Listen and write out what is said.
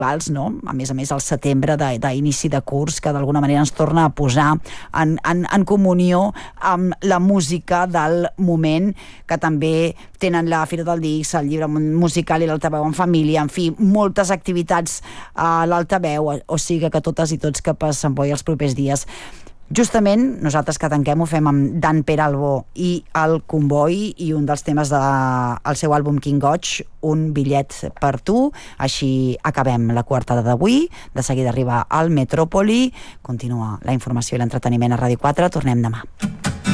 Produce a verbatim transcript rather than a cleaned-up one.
no? A més a més el setembre d'inici de, de curs, que d'alguna manera ens torna a posar en, en, en comunió amb la música del moment, que també tenen la Fira del Disc, el llibre musical i l'Altaveu en família, en fi, moltes activitats a l'Altaveu, o sigui que totes i tots que per Sant Boi els propers dies. Justament, nosaltres que tanquem ho fem amb Dan Peralbo i el Comboi i un dels temes del seu àlbum King Goig, Un bitllet per tu. Així acabem la quartada d'avui. De seguida arriba al Metròpoli. Continua la informació i l'entreteniment a Ràdio quatre. Tornem demà.